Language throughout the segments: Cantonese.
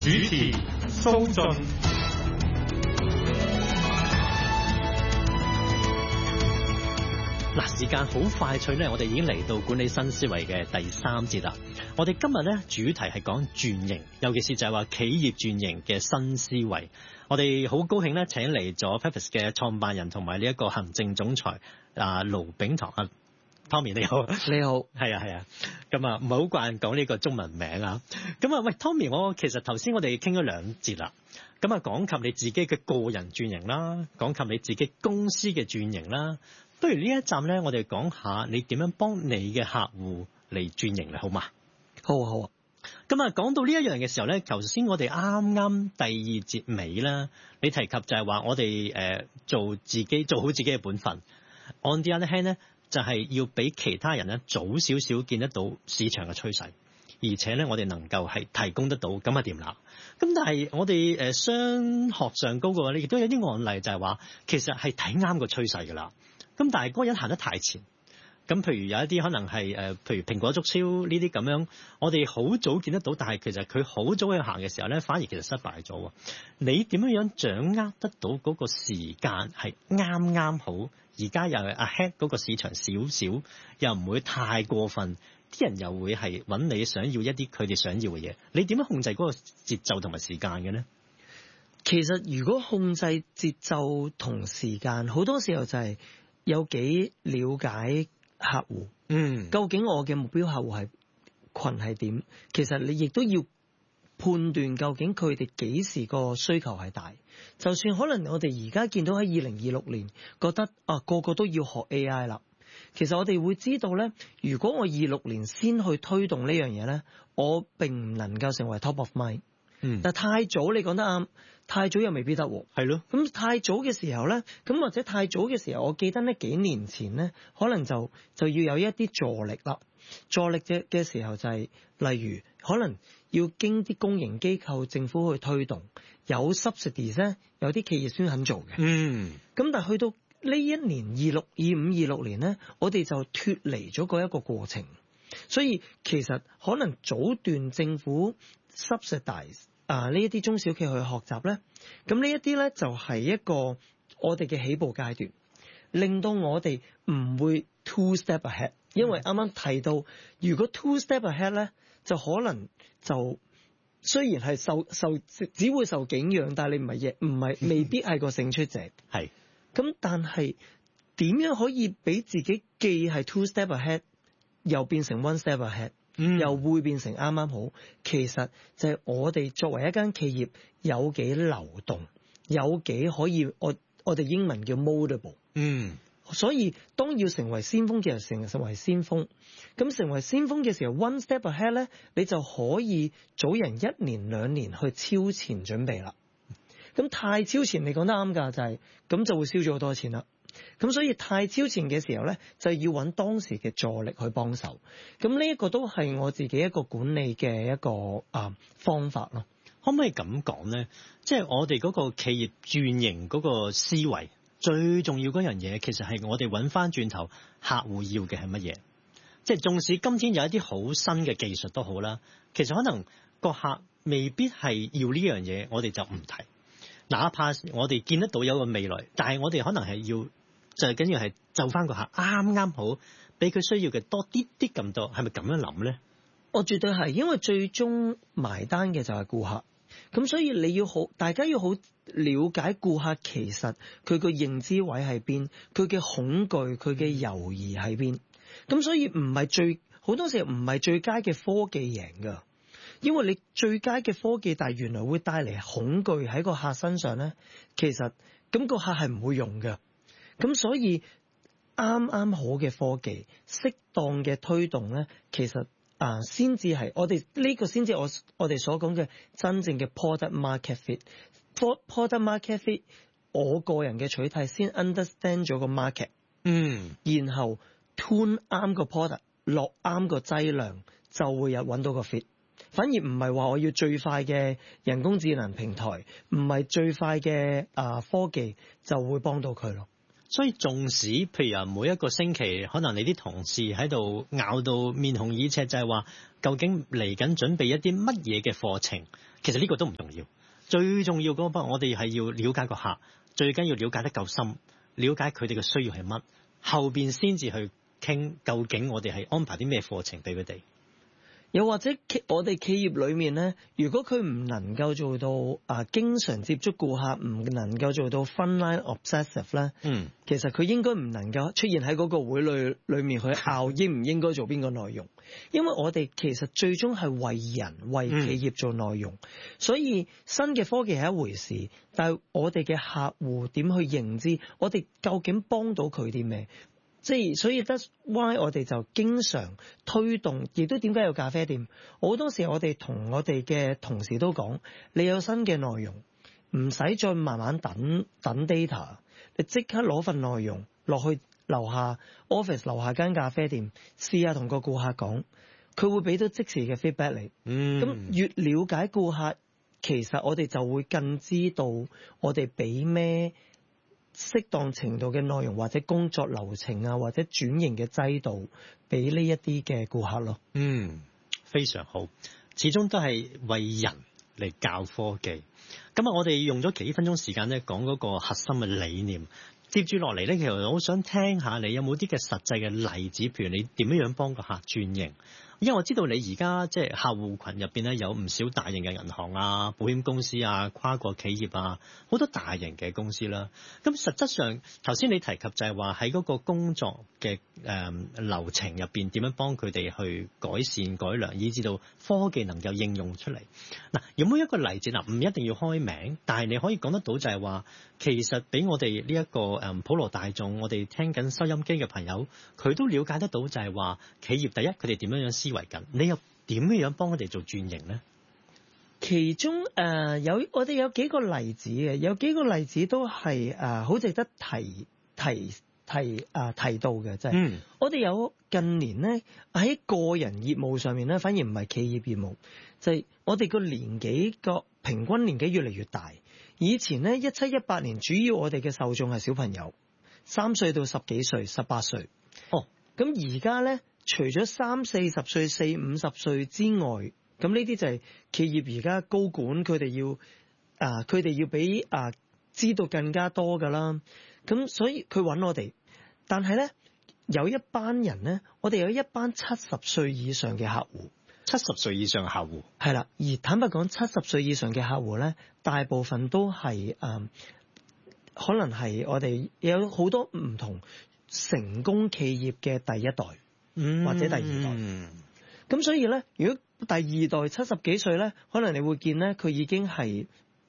主持蘇雋。 嗱，時間好快脆咧，我哋已經嚟到管理新思維嘅第3節啦。我哋今日咧主題係講轉型，尤其是就係話企業轉型嘅新思維。我哋好高興咧請嚟咗 Pepis 嘅創辦人同埋呢一個行政總裁盧炳棠啊。Tommy 你好， 你好， 係啊，咁啊唔係好慣講呢個中文名啊。咁啊喂 Tommy， 我其實頭先我哋傾咗2節啦，咁啊講及你自己嘅個人轉型啦，講及你自己公司嘅轉型啦。不如呢一站咧，我哋講下你點樣幫你嘅客戶嚟轉型咧，好嘛？ 好啊。 咁啊，講到呢一樣嘅時候咧，頭先我哋啱啱第2節尾啦，你提及就係話我哋做好自己嘅本分。On the other hand 咧，就係要俾其他人咧早少少見得到市場嘅趨勢，而且咧我哋能夠係提供得到咁啊掂啦。咁但係我哋商學上高嘅話咧，亦都有啲案例就係話，其實係睇啱個趨勢㗎啦。咁但係嗰個人行得太前，咁譬如有一啲可能係譬如蘋果促銷呢啲咁樣，我哋好早見得到，但係其實佢好早去行嘅時候咧，反而其實失敗咗喎。你點樣掌握得到嗰個時間係啱好？而家又係 ahead 嗰個市場少少，又唔會太過分，啲人又會係揾你想要一啲佢哋想要嘅嘢。你點樣控制嗰個節奏同埋時間嘅呢？ 其實如果控制節奏同時間，好多時候就係有幾了解客戶，究竟我嘅目標客戶群係點？其實你亦都要判斷究竟佢哋幾時個需求係大。就算可能我哋而家見到喺2026年覺得個個都要學 AI 啦，其實我哋會知道咧，如果我26年先去推動呢樣嘢咧，我並唔能夠成為 top of mind。但太早，你講得啱，太早又未必得喎。係咯。咁太早嘅時候咧，咁或者太早嘅時候，我記得呢幾年前咧，可能就要有一啲助力啦。助力嘅時候就係、例如可能要經啲公營機構、政府去推動，有 subsidies 咧，有啲企業先肯做嘅。咁但係去到呢一年25、26年咧，我哋就脫離咗嗰一個過程。所以其實可能早段政府 subsidize 呢一啲中小企去學習咧，咁呢一啲咧就係一個我哋嘅起步階段，令到我哋唔會 two step ahead。因為啱啱提到，如果 two step ahead 咧，就可能就雖然係只會受景仰，但係你唔係未必係個勝出者。係。咁但係點樣可以俾自己既係 two step ahead，又變成 one step ahead？又會變成啱啱好，其實就係我哋作為一間企業有幾流動，有幾可以我哋英文叫 moldable。所以當要成為先鋒嘅時候，成為先鋒。咁成為先鋒嘅時候 ，one step ahead 咧，你就可以早人1年2年去超前準備啦。咁太超前，你講得啱㗎，就係咁就會燒咗好多錢啦。咁所以太超前嘅時候咧，就要揾當時嘅助力去幫手。咁呢一個都係我自己一個管理嘅一個方法咯。 可唔可以咁講咧？即係我哋嗰個企業轉型嗰個思維，最重要嗰樣嘢，其實係我哋揾翻轉頭客戶要嘅係乜嘢？即係縱使今天有一啲好新嘅技術都好啦，其實可能個客未必係要呢樣嘢，我哋就唔提。哪怕我哋見得到有個未來，但係我哋可能係要就係緊要係就翻個客啱好，俾佢需要嘅多啲咁多，係咪咁樣諗咧？ 我絕對係，因為最終埋單嘅就係顧客，咁所以大家要好了解顧客其實佢個認知位喺邊，佢嘅恐懼、佢嘅猶豫喺邊，咁所以好多時候唔係最佳嘅科技贏㗎。因為你最佳嘅科技，但係原來會帶嚟恐懼喺個客身上咧，其實咁個客係唔會用嘅。咁所以啱好嘅科技，適當嘅推動咧，其實先至係我哋呢個先至我哋所講嘅真正嘅 product market fit。product market fit， 我個人嘅取態先 understand 咗個 market，然後 tune 啱個 product， 落啱個劑量，就會有揾到個 fit。反而唔係話我要最快嘅人工智能平台，唔係最快嘅科技就會幫到佢咯。 所以縱使譬如每一個星期，可能你啲同事喺度拗到面紅耳赤，就係話究竟嚟緊準備一啲乜嘢嘅課程， 其實呢個都唔重要，最重要嗰個我哋係要了解個客，最緊要了解得夠深，了解佢哋嘅需要係乜，後邊先至去傾究竟我哋係安排啲咩課程俾佢哋。 又或者我哋企業裏面咧，如果佢唔能夠做到經常接觸顧客，唔能夠做到 frontline obsessive 咧，其實佢應該唔能夠出現喺嗰個會裏面去拗應唔應該做邊個內容，因為我哋其實最終係為人為企業做內容，所以新嘅科技係一回事，但係我哋嘅客戶點去認知，我哋究竟幫到佢啲咩？即係所以 that's why 我哋就經常推動，亦都點解有咖啡店？好多時我哋同我哋嘅同事都講，你有新嘅內容，唔使再慢慢等 data， 你即刻攞份內容落去樓下 office 樓下間咖啡店試下同個顧客講，佢會俾到即時嘅 feedback 你。咁越了解顧客，其實我哋就會更知道我哋俾咩適當程度嘅內容或者工作流程啊，或者轉型嘅制度俾呢一啲嘅顧客咯。 非常好，始終都係為人嚟教科技。咁啊，我哋用咗幾分鐘時間咧講嗰個核心嘅理念。接住落嚟咧，其實我好想聽下你有冇啲嘅實際嘅例子，譬如你點樣幫個客轉型。因為我知道你而家即係客戶群入邊咧有唔少大型嘅銀行啊、保險公司啊、跨國企業啊，好多大型嘅公司啦。咁實質上頭先你提及就係話喺嗰個工作嘅流程入邊點樣幫佢哋去改善改良，以至到科技能夠應用出嚟。嗱，有冇一個例子？嗱，唔一定要開名，但係你可以講得到就係話，其實俾我哋呢一個普羅大眾，我哋聽緊收音機嘅朋友，佢都了解得到就係話企業第一佢哋點樣思維緊，你又點樣幫佢哋做轉型咧？ 其中我哋有幾個例子嘅，有幾個例子都係好值得提到嘅，即係我哋有近年咧喺個人業務上面咧，反而唔係企業業務，就係我哋個年紀個平均年紀越嚟越大。以前咧17、18年主要我哋嘅受眾係小朋友，3歲到10幾歲、18歲。咁而家咧，除咗30、40歲、40、50歲之外，咁呢啲就係企業而家高管佢哋要俾知道更加多㗎啦。咁所以佢揾我哋，但係咧有一班人咧，我哋有一班70歲以上嘅客戶。 70歲以上嘅客戶係啦，而坦白講，70歲以上嘅客戶咧，大部分都係可能係我哋有好多唔同成功企業嘅第一代，或者第二代。咁所以咧，如果第二代70幾歲咧，可能你會見咧，佢已經係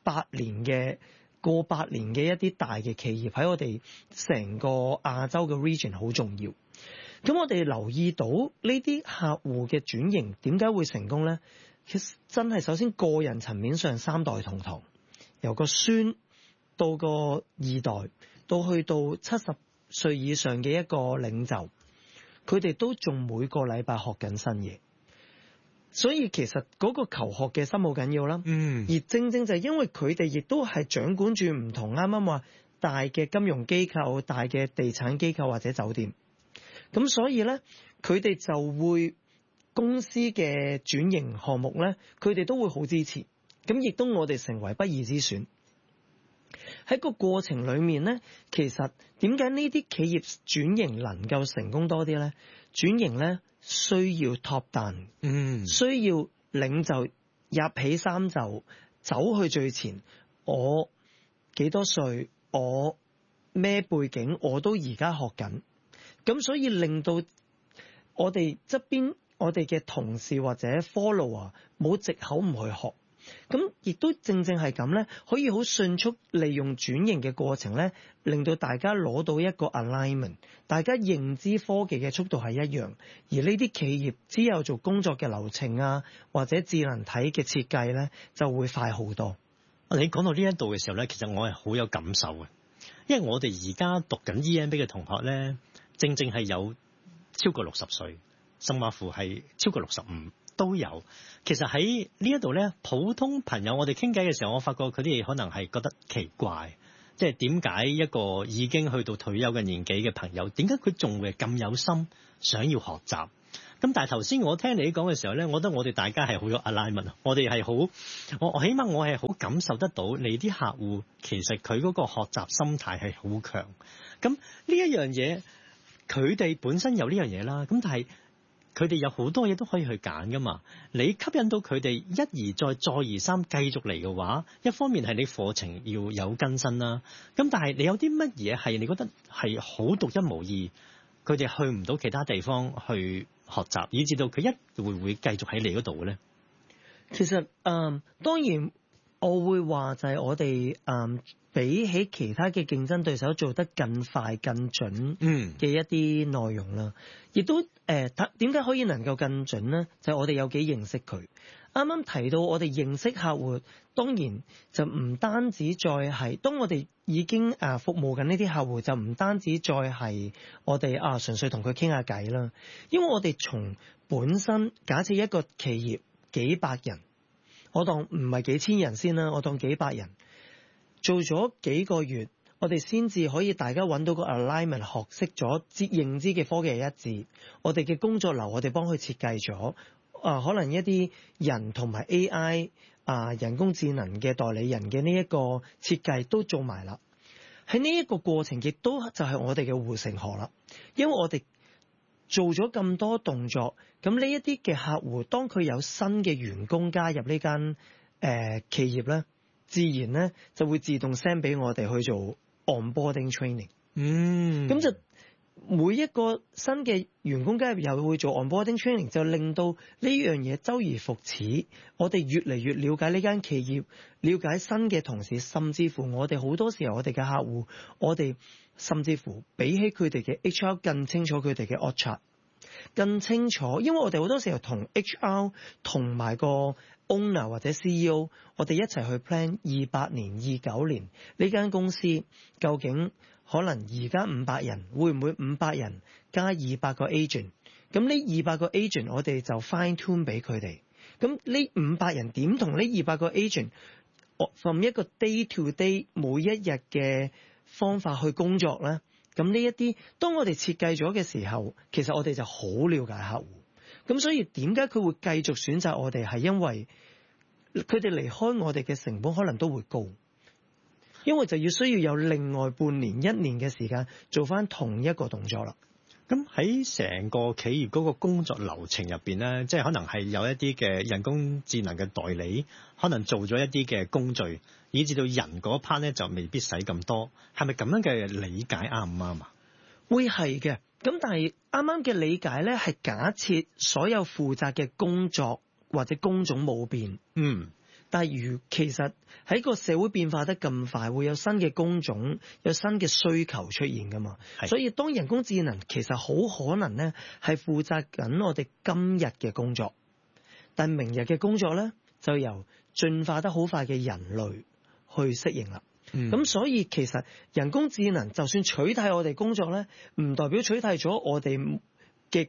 過百年嘅一啲大嘅企業喺我哋成個亞洲嘅 region 好重要。咁我哋留意到呢啲客戶嘅轉型點解會成功咧？其實真係首先個人層面上3代同堂，由個孫到個2代，到去到70歲以上嘅一個領袖，佢哋都仲每個禮拜學緊新嘢。所以其實嗰個求學嘅心好緊要啦。而正正就係因為佢哋亦都係掌管住唔同啱啱話大嘅金融機構、大嘅地產機構或者酒店。咁所以咧，佢哋就會公司嘅轉型項目咧，佢哋都會好支持。咁亦都我哋成為不二之選。喺個過程裡面咧，其實點解呢啲企業轉型能夠成功多啲咧？轉型咧需要 top down，需要領袖入起衫袖，走去最前。我幾多歲？我咩背景？我都而家學緊。咁所以令到我哋側邊我哋嘅同事或者 follower 冇藉口唔去學，咁亦都正正係咁咧，可以好迅速利用轉型嘅過程咧，令到大家攞到一個 alignment， 大家認知科技嘅速度係一樣，而呢啲企業之後做工作嘅流程啊，或者智能體嘅設計咧，就會快好多。 你講到呢一度嘅時候咧，其實我係好有感受嘅，因為我哋而家讀緊 EMBA 嘅同學咧，正正係有超過60歲，甚至乎係超過65都有。其實喺呢一度咧，普通朋友我哋傾偈嘅時候，我發覺佢哋可能係覺得奇怪，即係點解一個已經去到退休嘅年紀嘅朋友，點解佢仲會咁有心想要學習？ 咁但係頭先我聽你講嘅時候咧，我覺得我哋大家係好有 alignment 啊！我哋係好，我起碼我係好感受得到你啲客戶其實佢嗰個學習心態係好強。咁呢一樣嘢，佢哋本身有呢樣嘢啦。咁但係佢哋有好多嘢都可以去揀噶嘛。你吸引到佢哋一而再再而三繼續嚟嘅話，一方面係你課程要有更新啦。咁但係你有啲乜嘢係你覺得係好獨一無二，佢哋去唔到其他地方去學習，以至到佢會繼續喺你嗰度嘅咧？ 其實當然我會話就係我哋比起其他嘅競爭對手做得更快更準嘅一啲內容啦，亦都點解可以能夠更準呢？就係我哋有幾認識佢。啱啱提到我哋認識客戶，當然就唔單止再係當我哋已經服務緊呢啲客戶，就唔單止再係我哋純粹同佢傾下偈啦。因為我哋從本身假設一個企業幾百人，我當唔係幾千人先啦，我當幾百人做咗幾個月，我哋先至可以大家揾到個 alignment， 學識咗認知嘅科技係一致，我哋嘅工作流我哋幫佢設計咗。可能一啲人同埋 AI 人工智能嘅代理人嘅呢一個設計都做埋啦。喺呢一個過程亦都就係我哋嘅護城河啦。因為我哋做咗咁多動作，咁呢一啲嘅客戶，當佢有新嘅員工加入呢間企業咧，自然咧就會自動 send 俾我哋去做 onboarding training。咁就每一個新嘅員工加入又會做 onboarding training， 就令到呢樣嘢周而復始。我哋越嚟越了解呢間企業，了解新嘅同事，甚至乎我哋好多時候我哋嘅客戶，我哋甚至乎比起佢哋嘅 HR 更清楚佢哋嘅 org chart， 更清楚。因為我哋好多時候同 HR 同埋個 owner 或者 CEO， 我哋一齊去 plan 28年、29年呢間公司究竟。可能而家500人，會唔會500人加200個 agent？ 咁呢200個 agent 我哋就 fine tune 俾佢哋。咁呢500人點同呢200個 agent from 一個 day to day 每一日嘅方法去工作呢？咁呢一啲，當我哋設計咗嘅時候，其實我哋就好了解客戶。咁所以點解佢會繼續選擇我哋？係因為佢哋離開我哋嘅成本可能都會高。因為就要需要有另外半年、1年嘅時間做翻同一個動作啦。 咁喺成個企業嗰個工作流程入邊咧，即係可能係有一啲嘅人工智能嘅代理，可能做咗一啲嘅工序，以至到人嗰 part 咧就未必使咁多。係咪咁樣嘅理解啱唔啱啊？會係嘅。咁但係啱啱嘅理解咧，係假設所有負責嘅工作或者工種冇變。但係其實喺個社會變化得咁快，會有新嘅工種，有新嘅需求出現㗎嘛。所以當人工智能其實好可能咧係負責緊我哋今日嘅工作，但明日嘅工作咧就由進化得好快嘅人類去適應啦。咁所以其實人工智能就算取替我哋工作咧，唔代表取替咗我哋嘅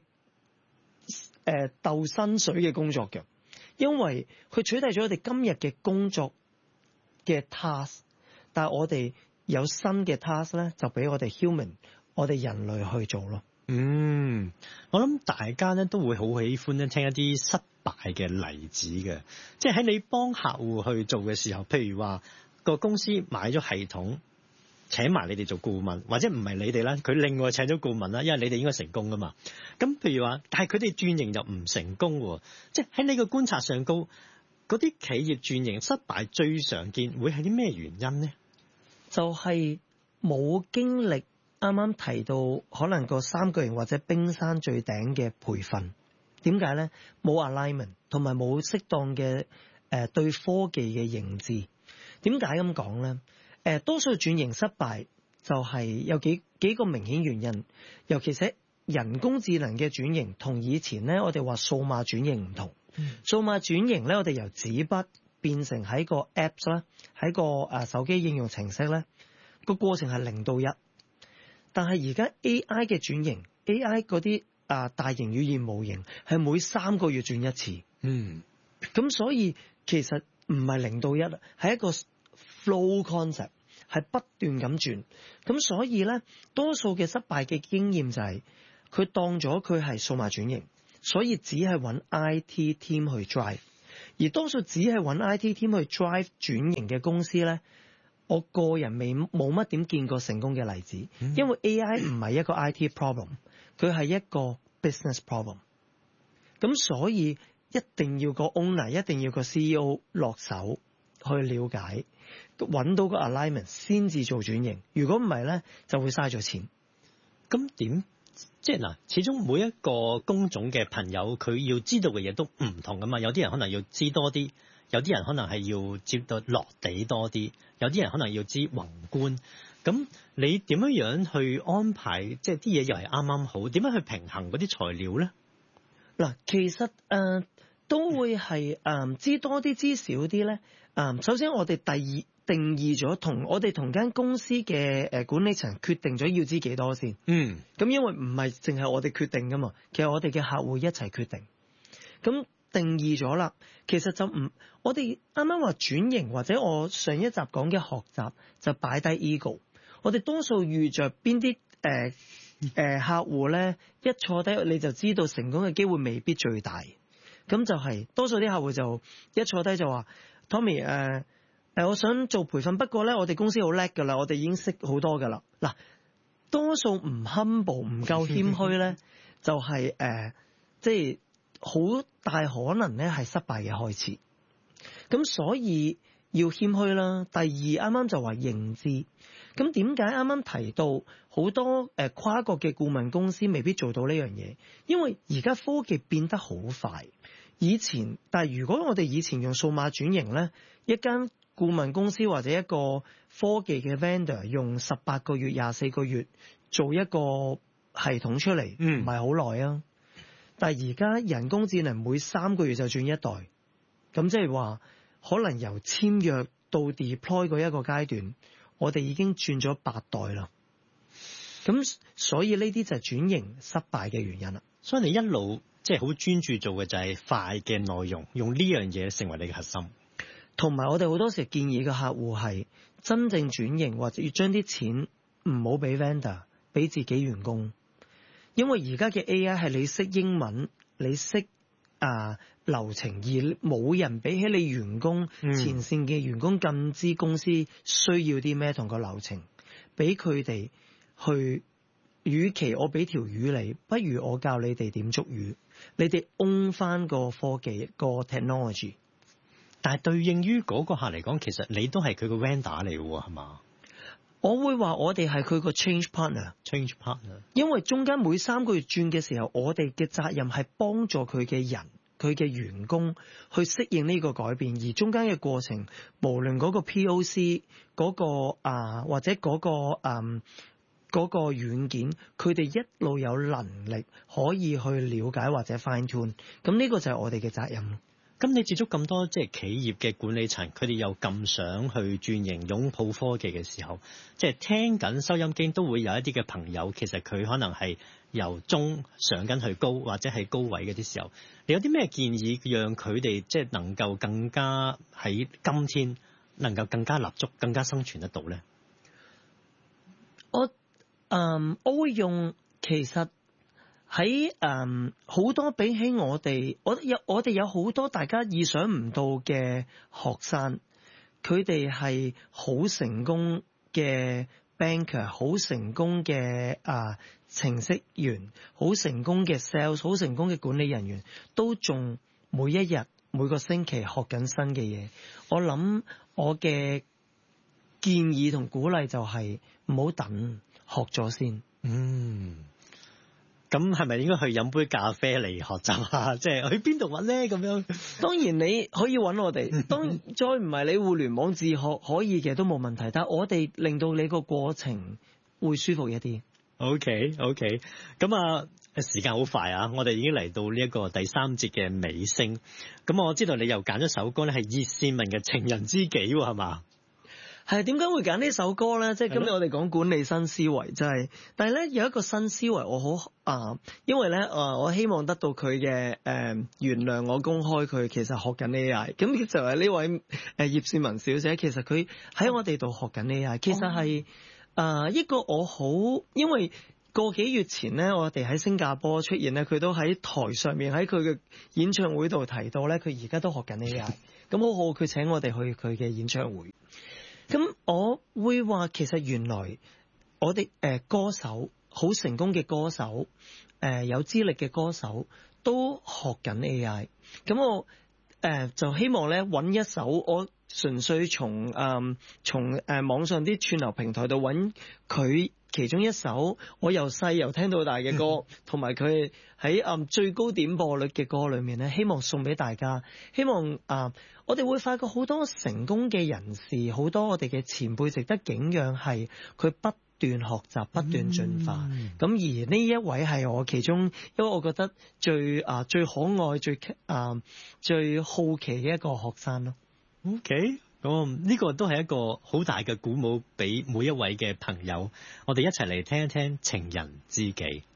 鬥薪水嘅工作嘅。因為佢取替咗我哋今日嘅工作嘅 task， 但係我哋有新嘅 task 咧，就俾我哋 human， 我哋人類去做咯。 我諗大家咧都會好喜歡咧聽一啲失敗嘅例子嘅，即係喺你幫客戶去做嘅時候，譬如話個公司買咗系統。請埋你哋做顧問，或者唔係你哋啦，佢另外請咗顧問啦，因為你哋應該成功噶嘛。咁譬如話，但係佢哋轉型就唔成功喎，即係喺你個觀察上高，嗰啲企業轉型失敗最常見會係啲咩原因呢？ 就係冇經歷啱啱提到可能個3巨型或者冰山最頂嘅培訓。點解呢？冇 alignment 同埋冇適當嘅對科技嘅認知。點解咁講呢？多數轉型失敗就係有幾個明顯原因，尤其是人工智能嘅轉型同以前咧，我哋話數碼轉型唔同。數碼轉型咧，我哋由紙筆變成喺個 apps 啦，喺個手機應用程式咧，個過程係0到1。但係而家 AI 嘅轉型 ，AI 嗰啲大型語言模型係每3個月轉一次。咁所以其實唔係0到1，係一個flow concept 係不斷咁轉，咁所以咧多數嘅失敗嘅經驗就係佢當咗佢係數碼轉型， 所以只係揾 IT team 去 drive， 而多數只係揾 IT team 去 drive 轉型嘅公司咧，我個人冇乜點見過成功嘅例子，因為 AI 唔係一個 IT problem， 佢係一個 business problem， 咁所以一定要個 owner， 一定要個 CEO 落手去了解，揾到個 alignment 先至做轉型，如果唔係咧就會嘥咗錢。 咁點？即係嗱，始終每一個工種嘅朋友，佢要知道嘅嘢都唔同噶嘛。有啲人可能要知多啲，有啲人可能係要接到落地多啲，有啲人可能要知宏觀。咁你點樣去安排？即係啲嘢又係啱啱好，點樣去平衡嗰啲材料咧？ 嗱，其實都會係知多啲知少啲咧。首先我哋定義咗我哋同間公司嘅管理層決定咗要知幾多先。咁因為唔係淨係我哋決定噶嘛，其實我哋嘅客戶一齊決定。咁定義咗啦，其實就唔，我哋啱啱話轉型或者我上一集講嘅學習就擺低 ego。我哋多數遇着邊啲客戶咧，一坐低你就知道成功嘅機會未必最大。咁就係多數啲客戶就一坐低就話 Tommy 我想做培訓，不過咧我哋公司好叻㗎啦，我哋已經識好多㗎啦。嗱，多數唔 humble 唔夠謙虛咧，就係即係好大可能咧係失敗嘅開始。咁所以要謙虛啦。第二啱啱就話認知。咁點解啱啱提到好多跨國嘅顧問公司未必做到呢樣嘢？因為而家科技變得好快。但係如果我哋以前用數碼轉型咧，一間顧問公司或者一個科技嘅 vendor 用18個月、24個月做一個系統出嚟，唔係好耐啊。但係而家人工智能每3個月就轉一代，咁即係話可能由簽約到 deploy 嗰一個階段，我哋已經轉咗8代啦。咁所以呢啲就係轉型失敗嘅原因啦。 所以你一路即係好專注做嘅就係快嘅內容，用呢樣嘢成為你嘅核心。 同埋我哋好多時建議嘅客戶係真正轉型，或者要將啲錢唔好俾 vendor， 俾自己員工。因為而家嘅 AI 係你識英文，你識流程，而冇人比起你員工前線嘅員工更知公司需要啲咩同個流程，俾佢哋去。與其我俾條魚你，不如我教你哋點捉魚，你哋 own 翻個科技個 technology。 但係對應於嗰個客嚟講，其實你都係佢個 vendor 嚟嘅喎，係嘛？ 我會話我哋係佢個 change partner。因為中間每3個月轉嘅時候，我哋嘅責任係幫助佢嘅人、佢嘅員工去適應呢個改變，而中間嘅過程，無論嗰個 POC 嗰個或者嗰個軟件，佢哋一路有能力可以去了解或者 fine tune， 咁呢個就係我哋嘅責任。 咁你接觸咁多即係企業嘅管理層，佢哋又咁想去轉型擁抱科技嘅時候，即係聽緊收音機都會有一啲嘅朋友，其實佢可能係由中上緊去高或者係高位嗰啲時候，你有啲咩建議讓佢哋即係能夠更加喺今天能夠更加立足、更加生存得到咧？ 我會用其實喺好多比起我哋有好多大家意想唔到嘅學生，佢哋係好成功嘅 banker， 好成功嘅程式員，好成功嘅 sales， 好成功嘅管理人員，都仲每一日每個星期學緊新嘅嘢。我諗我嘅建議同鼓勵就係唔好等。學咗先， 咁係咪應該去飲杯咖啡嚟學習啊？即係去邊度揾咧？咁樣當然你可以揾我哋，當然再唔係你互聯網自學可以嘅都冇問題，但係我哋令到你個過程會舒服一啲。 OK，咁時間好快啊！我哋已經嚟到呢一個第3節嘅尾聲。咁我知道你又揀咗首歌咧，係葉倩文嘅《情人知己》喎，係嘛？ 係點解會揀呢首歌咧？即係今日我哋講管理新思維，就係，但係咧有一個新思維，我好因為咧我希望得到佢嘅原諒我公開佢，其實學緊 AI。咁就係呢位葉倩文小姐，其實佢喺我哋度學緊 AI，其實係一個我好，因為個幾月前咧，我哋喺新加坡出現咧，佢都喺台上面喺佢嘅演唱會度提到咧，佢而家都學緊 AI，咁好好，佢請我哋去佢嘅演唱會。咁我會話其實原來我哋歌手好成功嘅歌手，有資歷嘅歌手都學緊 AI。咁我就希望咧揾一首我純粹從網上啲串流平台度揾佢其中一首我由細由聽到大嘅歌，同埋佢喺最高點播率嘅歌裏面咧，希望送俾大家。希望我哋會發覺好多成功嘅人士，好多我哋嘅前輩值得景仰，係佢不斷學習、不斷進化。咁而呢一位係我其中，因為我覺得最可愛、最好奇嘅一個學生咯。 OK。呢個都係一個好大嘅鼓舞俾每一位嘅朋友，我哋一齊嚟聽一聽情人知己。